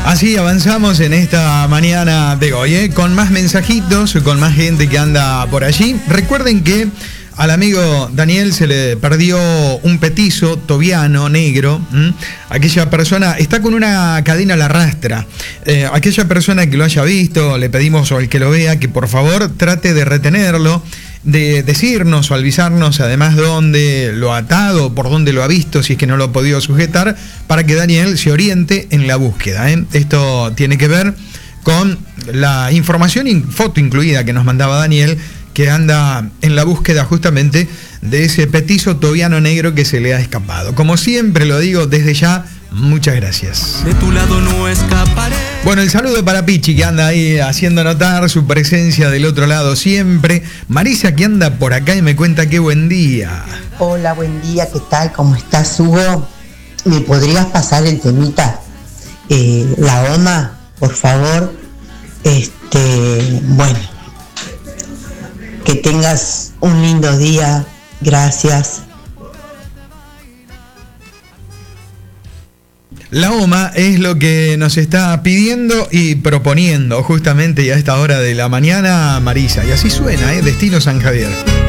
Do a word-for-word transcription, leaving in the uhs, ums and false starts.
Así avanzamos en esta mañana de hoy, ¿eh? Con más mensajitos, con más gente que anda por allí. Recuerden que al amigo Daniel se le perdió un petizo tobiano negro. ¿m? Aquella persona está con una cadena a la rastra. Eh, aquella persona que lo haya visto, le pedimos al que lo vea que por favor trate de retenerlo, de decirnos o avisarnos además dónde lo ha atado, por dónde lo ha visto, si es que no lo ha podido sujetar, para que Daniel se oriente en la búsqueda, ¿eh? Esto tiene que ver con la información y foto incluida que nos mandaba Daniel, que anda en la búsqueda justamente de ese petizo tobiano negro que se le ha escapado. Como siempre lo digo desde ya, muchas gracias. De tu lado no escaparé. Bueno, el saludo para Pichi, que anda ahí haciendo notar su presencia del otro lado siempre. Marisa, que anda por acá y me cuenta qué buen día. Hola, buen día, ¿qué tal? ¿Cómo estás, Hugo? ¿Me podrías pasar el temita? Eh, la OMA, por favor. Este, bueno, que tengas un lindo día. Gracias. La OMA es lo que nos está pidiendo y proponiendo justamente a esta hora de la mañana, Marisa. Y así suena, ¿eh? Destino San Javier.